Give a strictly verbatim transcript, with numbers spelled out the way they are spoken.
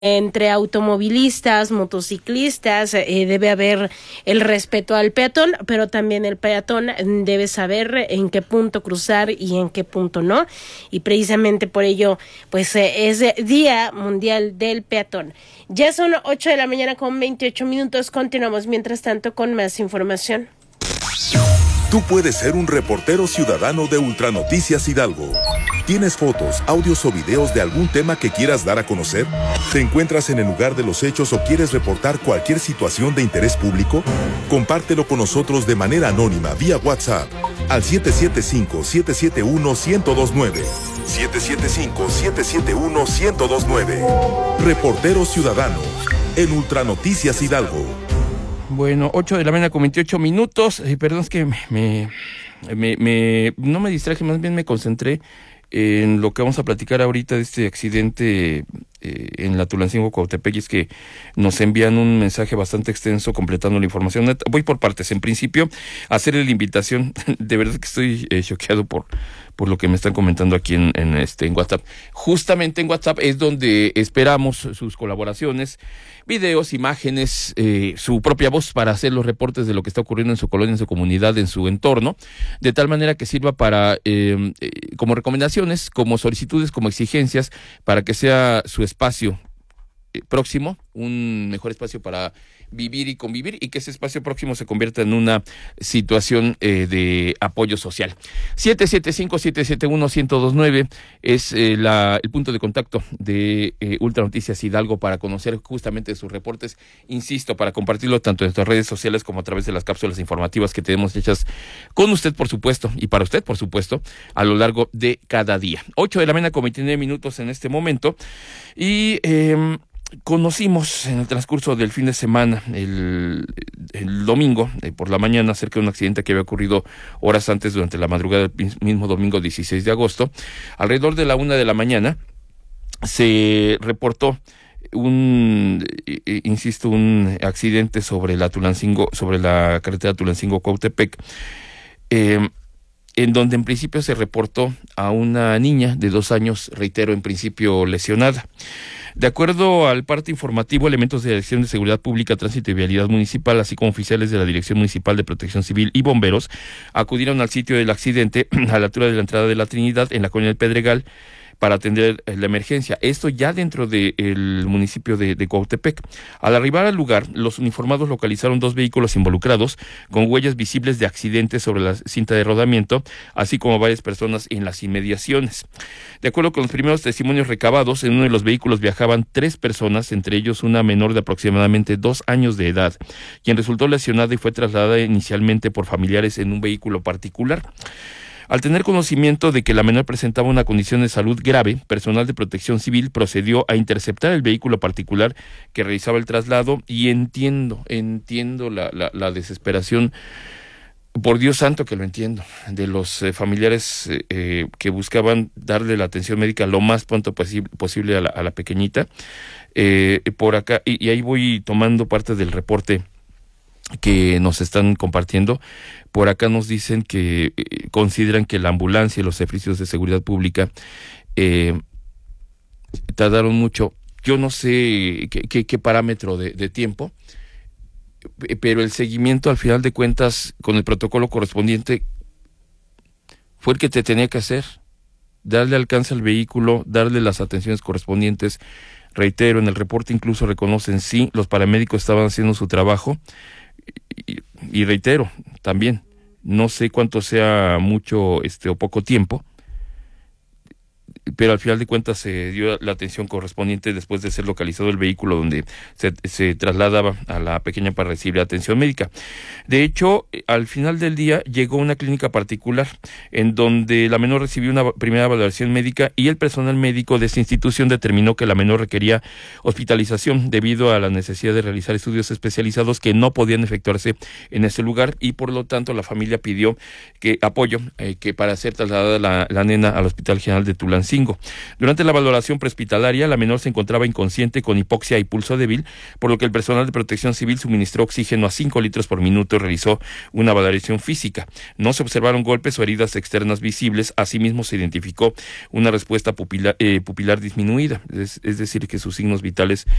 entre automovilistas, motociclistas, eh, debe haber el respeto al peatón, pero también el peatón debe saber en qué punto cruzar y en qué punto no, y precisamente por ello, pues eh, es Día Mundial del Peatón. Ya son ocho de la mañana con veintiocho minutos, continuamos mientras tanto con más información. Tú puedes ser un reportero ciudadano de Ultranoticias Hidalgo. ¿Tienes fotos, audios o videos de algún tema que quieras dar a conocer? ¿Te encuentras en el lugar de los hechos o quieres reportar cualquier situación de interés público? Compártelo con nosotros de manera anónima vía WhatsApp al siete siete cinco, siete siete uno, uno cero dos nueve. siete siete cinco, siete siete uno, uno cero dos nueve. Reportero ciudadano en Ultranoticias Hidalgo. Bueno, ocho de la mañana con veintiocho minutos. Eh, perdón, es que me, me, me, me, no me distraje, más bien me concentré en lo que vamos a platicar ahorita de este accidente eh, en la Tulancingo Cuautepec, y es que nos envían un mensaje bastante extenso completando la información. Voy por partes. En principio, hacerle la invitación. De verdad que estoy eh, choqueado por por lo que me están comentando aquí en, en este en WhatsApp. Justamente en WhatsApp es donde esperamos sus colaboraciones, videos, imágenes, eh, su propia voz para hacer los reportes de lo que está ocurriendo en su colonia, en su comunidad, en su entorno, de tal manera que sirva para eh, eh, como recomendaciones, como solicitudes, como exigencias, para que sea su espacio eh, próximo un mejor espacio para vivir y convivir, y que ese espacio próximo se convierta en una situación eh, de apoyo social. siete siete cinco, siete siete uno, uno cero dos nueve es eh, la, el punto de contacto de eh, Ultranoticias Hidalgo para conocer justamente sus reportes, insisto, para compartirlo tanto en nuestras redes sociales como a través de las cápsulas informativas que tenemos hechas con usted, por supuesto, y para usted, por supuesto, a lo largo de cada día. ocho de la mañana con veintinueve minutos en este momento, y eh, conocimos en el transcurso del fin de semana, el, el domingo, eh, por la mañana, acerca de un accidente que había ocurrido horas antes, durante la madrugada del mismo domingo dieciséis de agosto. Alrededor de la una de la mañana se reportó un, eh, insisto, un accidente sobre la Tulancingo, sobre la carretera Tulancingo-Cuautepec, eh, en donde en principio se reportó a una niña de dos años, reitero, en principio lesionada. De acuerdo al parte informativo, elementos de la Dirección de Seguridad Pública, Tránsito y Vialidad Municipal, así como oficiales de la Dirección Municipal de Protección Civil y bomberos, acudieron al sitio del accidente a la altura de la entrada de la Trinidad, en la colonia del Pedregal, para atender la emergencia. Esto ya dentro del municipio de, de Cuautepec. Al arribar al lugar, los uniformados localizaron dos vehículos involucrados con huellas visibles de accidente sobre la cinta de rodamiento, así como varias personas en las inmediaciones. De acuerdo con los primeros testimonios recabados, en uno de los vehículos viajaban tres personas, entre ellos una menor de aproximadamente dos años de edad, quien resultó lesionada y fue trasladada inicialmente por familiares en un vehículo particular. Al tener conocimiento de que la menor presentaba una condición de salud grave, personal de Protección Civil procedió a interceptar el vehículo particular que realizaba el traslado, y entiendo, entiendo la, la, la desesperación, por Dios santo que lo entiendo, de los eh, familiares eh, que buscaban darle la atención médica lo más pronto posi- posible a la, a la pequeñita. Eh, por acá, y, y ahí voy tomando parte del reporte que nos están compartiendo. Por acá nos dicen que eh, consideran que la ambulancia y los servicios de seguridad pública eh, tardaron mucho. Yo no sé qué, qué, qué parámetro de, de tiempo, pero el seguimiento, al final de cuentas, con el protocolo correspondiente, fue el que te tenía que hacer. Darle alcance al vehículo, darle las atenciones correspondientes. Reitero, en el reporte incluso reconocen, sí, los paramédicos estaban haciendo su trabajo. Y, y reitero, también, no sé cuánto sea mucho este o poco tiempo, pero al final de cuentas se dio la atención correspondiente después de ser localizado el vehículo donde se, se trasladaba a la pequeña para recibir atención médica. De hecho, al final del día llegó una clínica particular en donde la menor recibió una primera valoración médica, y el personal médico de esta institución determinó que la menor requería hospitalización debido a la necesidad de realizar estudios especializados que no podían efectuarse en ese lugar, y por lo tanto la familia pidió que apoyo eh, que para ser trasladada la, la nena al Hospital General de Tulancingo Chilpancingo. Durante la valoración prehospitalaria, la menor se encontraba inconsciente con hipoxia y pulso débil, por lo que el personal de Protección Civil suministró oxígeno a cinco litros por minuto y realizó una valoración física. No se observaron golpes o heridas externas visibles, asimismo se identificó una respuesta pupilar, eh, pupilar disminuida, es, es decir, que sus signos vitales